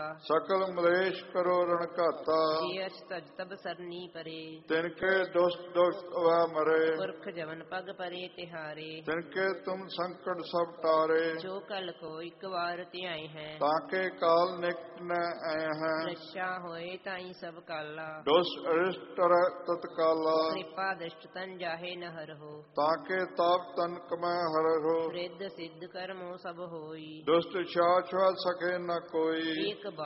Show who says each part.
Speaker 1: सकल मलेश करो रण घाता।
Speaker 2: तज तब सरनी परे,
Speaker 1: तिनके दुष्ट दुष्ट वह मरे।
Speaker 2: पुरख जवन पग परे तिहारे,
Speaker 1: तिनके तुम संकट सब टारे।
Speaker 2: जो कल को एक बार त्याए हैं,
Speaker 1: ताके काल निकट न आए हैं।
Speaker 2: रक्षा होए ताई सब काला,
Speaker 1: दुष्ट अरिष्ट तत्काला।
Speaker 2: कृपा दृष्ट तन जाहे न हर हो,
Speaker 1: ताके ताप तन कमै हर हो।
Speaker 2: रिद्ध सिद्ध कर्मो सब होई,
Speaker 1: दुष्ट छा छुआ सके न कोई।
Speaker 2: एक